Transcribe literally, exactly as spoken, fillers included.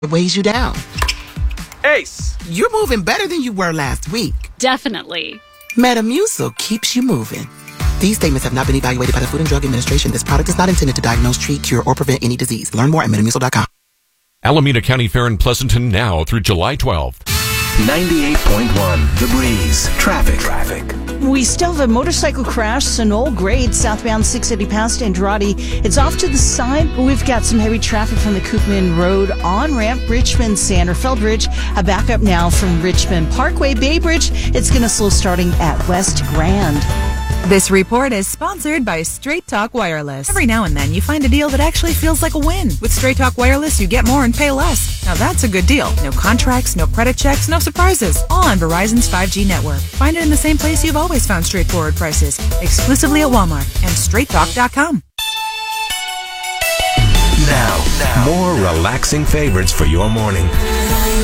weighs you down. Ace! You're moving better than you were last week. Definitely. Metamucil keeps you moving. These statements have not been evaluated by the Food and Drug Administration. This product is not intended to diagnose, treat, cure, or prevent any disease. Learn more at metamucil dot com. Alameda County Fair in Pleasanton now through July twelfth. ninety-eight point one The Breeze. Traffic. Traffic. We still have a motorcycle crash, Sonol grade, southbound six eighty past Andrade. It's off to the side, but we've got some heavy traffic from the Koopman Road on-ramp, Richmond, Sanderfeld Bridge. A backup now from Richmond Parkway, Bay Bridge. It's going to slow starting at West Grand. This report is sponsored by Straight Talk Wireless. Every now and then you find a deal that actually feels like a win. With Straight Talk Wireless, you get more and pay less. Now that's a good deal. No contracts, no credit checks, no surprises. All on Verizon's five G network. Find it in the same place you've always found straightforward prices. Exclusively at Walmart and straight talk dot com. Now, now, more relaxing favorites for your morning.